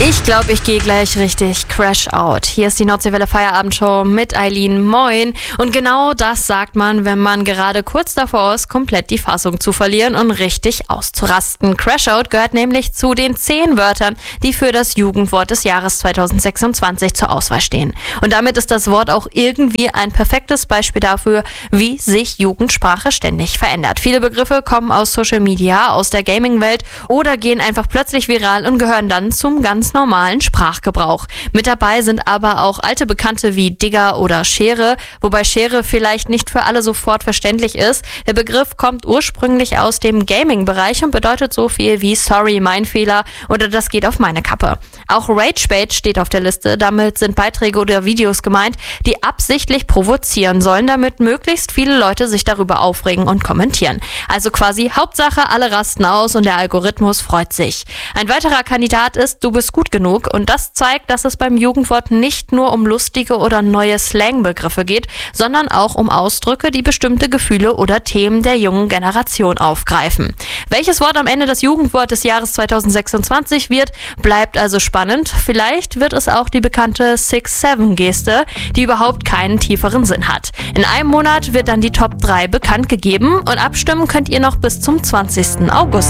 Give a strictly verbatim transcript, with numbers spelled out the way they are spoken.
Ich glaube, ich gehe gleich richtig Crash Out. Hier ist die Nordseewelle Feierabendshow mit Eileen. Moin. Und genau das sagt man, wenn man gerade kurz davor ist, komplett die Fassung zu verlieren und richtig auszurasten. Crash Out gehört nämlich zu den zehn Wörtern, die für das Jugendwort des Jahres zweitausendsechsundzwanzig zur Auswahl stehen. Und damit ist das Wort auch irgendwie ein perfektes Beispiel dafür, wie sich Jugendsprache ständig verändert. Viele Begriffe kommen aus Social Media, aus der Gaming-Welt oder gehen einfach plötzlich viral und gehören dann zum ganz normalen Sprachgebrauch. Mit dabei sind aber auch alte Bekannte wie Digger oder Schere, wobei Schere vielleicht nicht für alle sofort verständlich ist. Der Begriff kommt ursprünglich aus dem Gaming-Bereich und bedeutet so viel wie sorry, mein Fehler oder das geht auf meine Kappe. Auch Ragebait steht auf der Liste. Damit sind Beiträge oder Videos gemeint, die absichtlich provozieren sollen, damit möglichst viele Leute sich darüber aufregen und kommentieren. Also quasi Hauptsache, alle rasten aus und der Algorithmus freut sich. Ein weiterer Kandidat ist Du bist gut genug und das zeigt, dass es beim Jugendwort nicht nur um lustige oder neue Slangbegriffe geht, sondern auch um Ausdrücke, die bestimmte Gefühle oder Themen der jungen Generation aufgreifen. Welches Wort am Ende das Jugendwort des Jahres zweitausendsechsundzwanzig wird, bleibt also spannend. Vielleicht wird es auch die bekannte six seven Geste, die überhaupt keinen tieferen Sinn hat. In einem Monat wird dann die Top drei bekannt gegeben und abstimmen könnt ihr noch bis zum zwanzigsten August.